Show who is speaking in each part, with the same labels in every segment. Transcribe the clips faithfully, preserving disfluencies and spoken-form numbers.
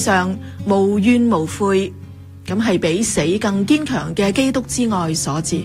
Speaker 1: 上無怨無悔，咁係比死更堅強嘅基督之愛所致。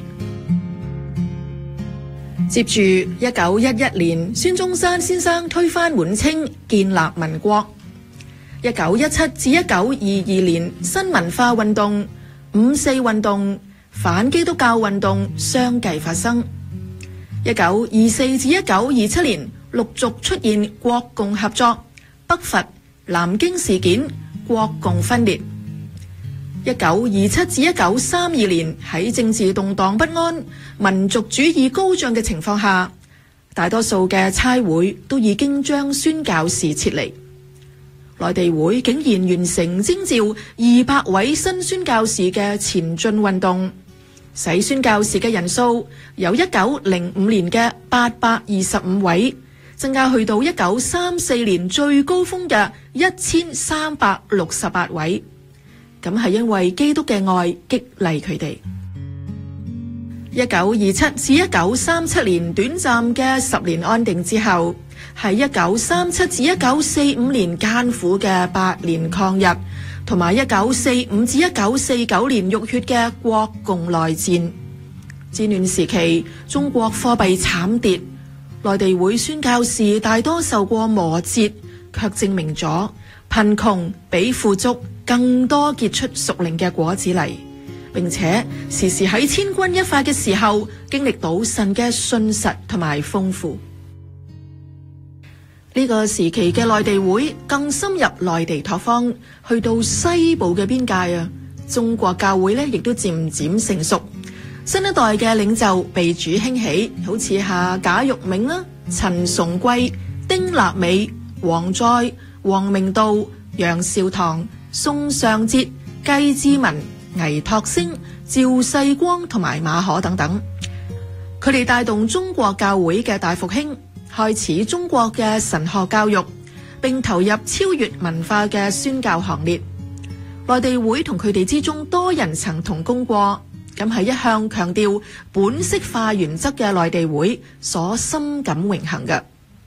Speaker 1: 接住一九一一年，孫中山先生推翻滿清，建立民國。一九一七至一九二二年，新文化運動、五四運動、反基督教運動相繼發生。一九二四至一九二七年，陸續出現國共合作、北伐、南京事件、國共分裂。一九二七至一九三二年，喺政治動盪不安、民族主義高漲嘅情況下，大多數嘅差會都已經將宣教士撤離。內地會竟然完成徵召二百位新宣教士嘅前進運動，使宣教士嘅人數由一九零五年嘅八百二十五位增加去到一九三四年最高峰嘅一千三百六十八位。咁係因為基督嘅愛激勵佢哋。一九二七至一九三七年短暫嘅十年安定之後，係一九三七至一九四五年艱苦嘅八年抗日，同埋一九四五至一九四九年浴血嘅國共內戰。戰亂時期，中國貨幣慘跌，內地會宣教士大多受過磨折，卻證明咗貧窮比富足更多結出屬靈嘅果子嚟，並且時時喺千鈞一髮嘅時候經歷到神嘅信實同埋豐富。呢個時期嘅內地會更深入內地拓荒，去到西部嘅邊界啊！中國教會咧亦都漸漸成熟，新一代嘅領袖被主興起，好似下賈玉銘啦、陳崇貴、丁立美、王載、王明道、楊兆堂、宋尚節、計志文、倪柝聲、趙世光同埋馬可等等，佢哋帶動中國教會嘅大復興，開始中國嘅神學教育，並投入超越文化嘅宣教行列。內地會同佢哋之中多人曾同工過，咁係一向強調本色化原則嘅內地會所深感榮幸嘅。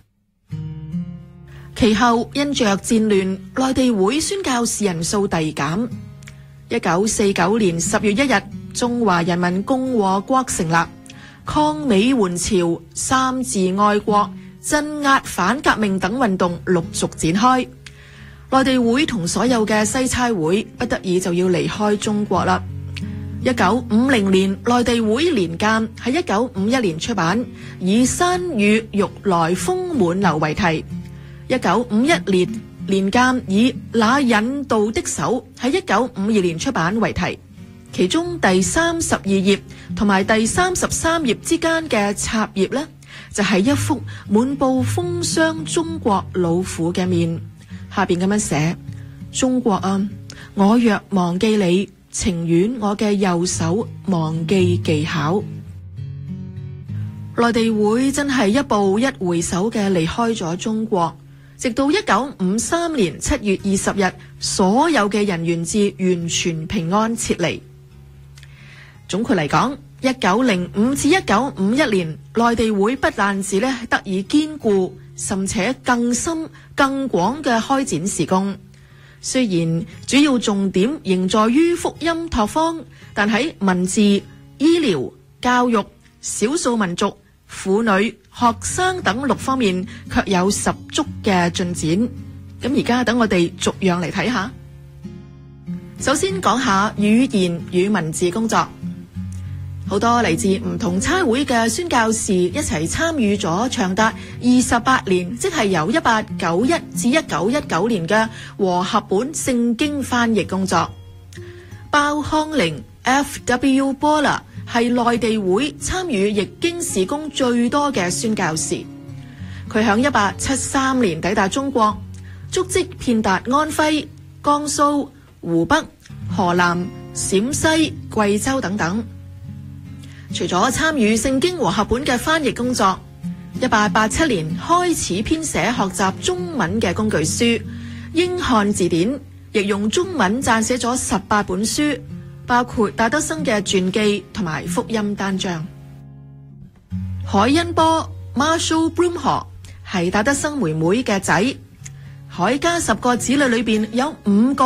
Speaker 1: 其後因着戰亂，內地會宣教士人數遞減。一九四九年十月一日，中華人民共和國成立，抗美援朝、三自愛國、鎮壓反革命等運動陸續展開。內地會同所有嘅西差會不得已就要離開中國啦。一九五零年，內地會年鑑喺一九五一年出版，以山雨欲來風滿樓為題。一九五一年年鑑以那引導的手喺一九五二年出版為題，其中第三十二頁同埋第三十三頁之間嘅插頁呢，就係、是、一幅滿布風霜中國老虎嘅面，下邊咁樣寫：中國啊，我若忘記你，情願我嘅右手忘記技巧。內地會真係一步一回首嘅離開咗中國。直到一九五三年七月二十日，所有嘅人員至完全平安撤離。總括嚟講，一九零五至一九五一年，內地會不但止咧得以堅固，甚且更深更廣嘅開展事工。雖然主要重點仍在於福音拓荒，但喺文字、醫療、教育、少數民族、婦女、學生等六方面卻有十足嘅進展。咁而家等我哋逐樣嚟睇下。首先講下語言與文字工作，好多嚟自唔同差會嘅宣教士一齊參與咗長達二十八年，即係由一八九一至一九一九年嘅和合本聖經翻譯工作。包康寧 F W Boller 係內地會參與譯經事工最多嘅宣教士，佢響一八七三年抵達中國，足跡遍達安徽、江蘇、湖北、河南、陝西、貴州等等。除咗參與聖經和合本嘅翻譯工作，一八八七年開始編寫學習中文嘅工具書《英漢字典》，亦用中文撰寫咗十八本書，包括戴德生嘅傳記同埋福音單章。海恩波 Marshall Broomhaugh 係戴德生妹妹嘅仔，海家十個子女裏邊有五個